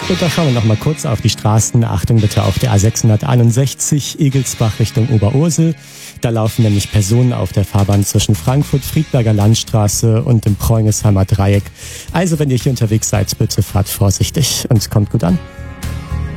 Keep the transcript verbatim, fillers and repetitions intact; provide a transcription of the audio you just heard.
Und da schauen wir noch mal kurz auf die Straßen. Achtung bitte auf der A sechshunderteinundsechzig Egelsbach Richtung Oberursel. Da laufen nämlich Personen auf der Fahrbahn zwischen Frankfurt, Friedberger Landstraße und dem Preungesheimer Dreieck. Also wenn ihr hier unterwegs seid, bitte fahrt vorsichtig und kommt gut an.